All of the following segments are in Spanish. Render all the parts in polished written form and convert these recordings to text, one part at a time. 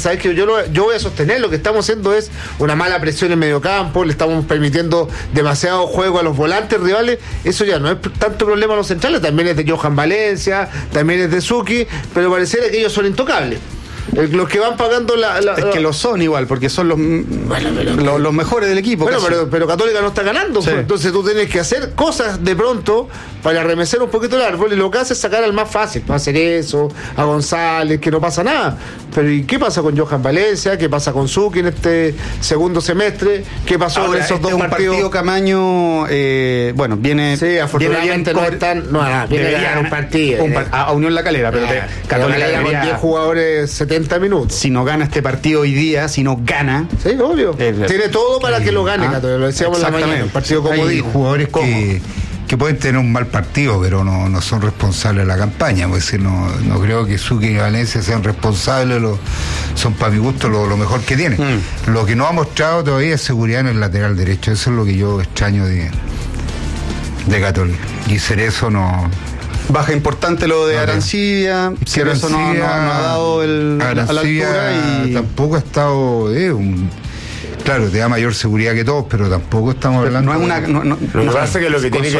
¿sabes qué? Yo voy a sostener, lo que estamos haciendo es una mala presión en medio campo, le estamos permitiendo demasiado juego a los volantes rivales, eso ya no es tanto problema a los centrales, también es de Johan Valencia, también es de Suki, pero pareciera que ellos son intocables. Los que van pagando es que lo son igual, porque son los mejores del equipo. Bueno, pero Católica no está ganando, sí. Entonces tú tienes que hacer cosas de pronto para remecer un poquito el árbol, y lo que hace es sacar al más fácil, para hacer eso, a González, que no pasa nada. Pero ¿y qué pasa con Johan Valencia? ¿Qué pasa con Suki en este segundo semestre? ¿Qué pasó en esos dos partidos? Partido Camaño, viene... Sí, afortunadamente viene no están... viene a ganar un partido. A Unión La Calera, pero Católica debería, con 10 jugadores 70 minutos. Si no gana este partido hoy día, si no gana... Sí, obvio. Tiene todo para que lo gane, Católica. Lo decíamos en la mañana. Un partido comodín. Hay jugadores que pueden tener un mal partido, pero no son responsables de la campaña. Es decir, no creo que Suki y Valencia sean responsables, son para mi gusto lo mejor que tienen. Lo que no ha mostrado todavía es seguridad en el lateral derecho. Eso es lo que yo extraño de Católica. Y Cerezo no... Baja importante lo de Arancibia, Cerezo no ha dado a la altura, y tampoco ha estado... Claro, te da mayor seguridad que todos, pero tampoco estamos hablando... Lo que pasa es que lo que tiene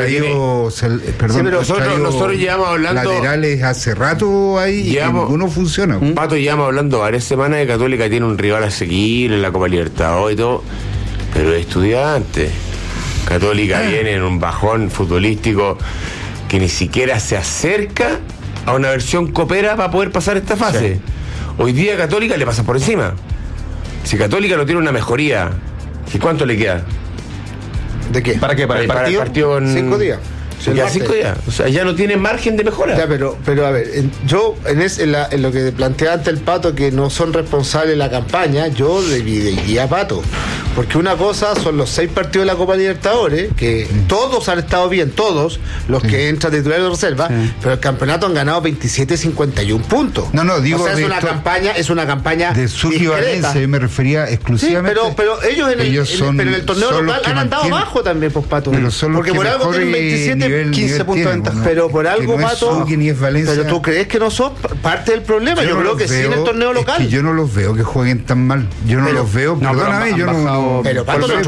nosotros llevamos hablando... Laterales hace rato ahí y ninguno funciona. Pato, llevamos hablando varias semanas de Católica tiene un rival asequible en la Copa Libertadores y todo, pero es Estudiantes. Católica viene en un bajón futbolístico que ni siquiera se acerca a una versión copera para poder pasar esta fase. Sí. Hoy día Católica le pasa por encima. Si Católica no tiene una mejoría, ¿y cuánto le queda? ¿De qué? ¿Para qué? ¿Para el partido? En 5 días. Ya 5 días. O sea, ya no tiene margen de mejora. Ya, pero a ver, yo en lo que planteaba antes el Pato, que no son responsables de la campaña, yo dividiría a Pato. Porque una cosa son los 6 partidos de la Copa Libertadores, que todos han estado bien, todos los que entran titulares de reserva, pero el campeonato han ganado 27-51 puntos. Digo, o sea, es una campaña de Suki Valencia, yo me refería exclusivamente. Sí, pero ellos en el torneo local han andado abajo también, pues, Pato. Pero son los porque por algo tienen 27, 15 puntos de ventaja. Pero por algo, no Pato. Suki, ni es Valencia. Pero tú crees que no son parte del problema. Yo creo que sí en el torneo local. Es que yo no los veo que jueguen tan mal. Yo no los veo, perdóname, yo no. Pero Pato, los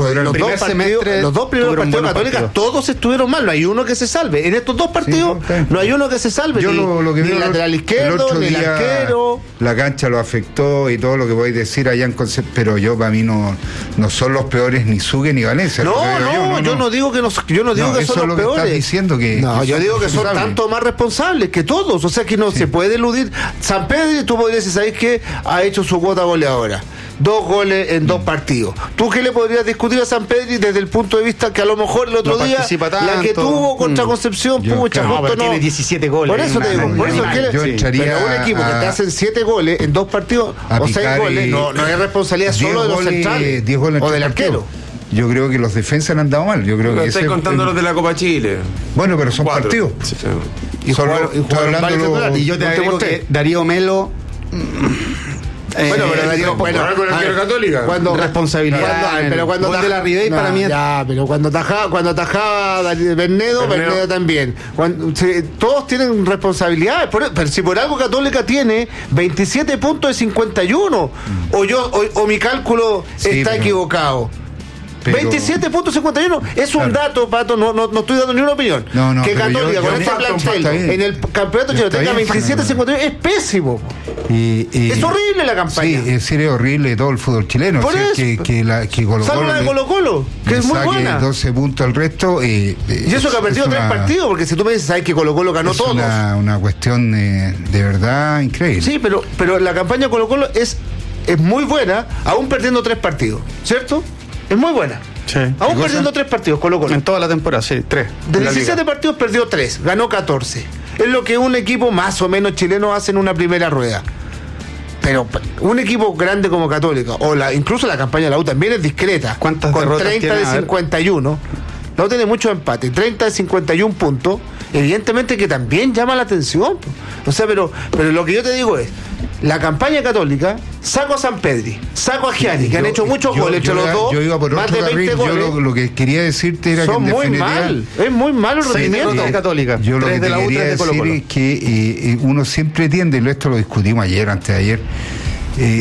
dos primeros partidos de Católica, todos estuvieron mal. No hay uno que se salve. En estos dos partidos no hay uno que se salve. Yo lo que ni el lateral izquierdo, ni el arquero. La cancha lo afectó y todo lo que podéis decir allá en Concepción, pero para mí no son los peores ni Suque ni Valencia. Yo no digo que son los peores. Diciendo yo digo que son tanto más responsables que todos. O sea que no se puede eludir. San Pedro, tú podrías decir, ¿sabes qué? Ha hecho su cuota goleadora. 2 goles en 2 partidos. ¿Tú qué le podrías discutir a San Pedro desde el punto de vista que a lo mejor el otro día la que tuvo contra Concepción tiene 17 goles? Por eso te digo, pero un equipo que te hacen 7 goles en 2 partidos o 6 goles, no es responsabilidad solo de los centrales o del arquero. Yo creo que los defensas han andado mal. Yo creo que estáis contando los de la Copa Chile. Bueno, pero son 4 partidos. Sí. Y yo te agrego que Darío Melo... pero Darío, Católica. Responsabilidad. Pero cuando de la Ribey para mí. Pero cuando atajaba Bernedo también. Todos tienen responsabilidades. Pero si por algo Católica tiene 27 puntos de 51, o mi cálculo está equivocado. 27.51 es un dato, Pato, no estoy dando ni una opinión. Que Católica con este plantel en el campeonato chileno tenga 27.51 es pésimo. Es horrible la campaña. Sí, es horrible todo el fútbol chileno. Por eso. Que Colo-Colo, que es muy buena. 12 puntos al resto. Y eso que ha perdido 3 partidos, porque si tú me dices, sabes que Colo-Colo ganó todos. Es una cuestión de verdad increíble. Sí, pero la campaña Colo-Colo es muy buena, aún perdiendo 3 partidos, ¿cierto? Es muy buena. Sí. Aún perdiendo 3 partidos, Colo-Colo. En toda la temporada, sí, 3. De 17 partidos perdió 3, ganó 14. Es lo que un equipo más o menos chileno hace en una primera rueda. Pero un equipo grande como Católica, incluso la campaña de la U también es discreta. ¿Cuántas con derrotas 30 tiene? de 51. La U tiene muchos empates, 30 de 51 puntos. Evidentemente que también llama la atención. O sea, pero lo que yo te digo es, la campaña Católica, saco a San Pedri, saco a Gianni, que han hecho muchos goles, hecho los dos, yo iba por más otro de 20 carril. goles. Lo que quería decirte era son que muy mal, es muy malo el rendimiento de Católica. Yo lo que te quería decir es que uno siempre tiende, esto lo discutimos ayer, antes de ayer,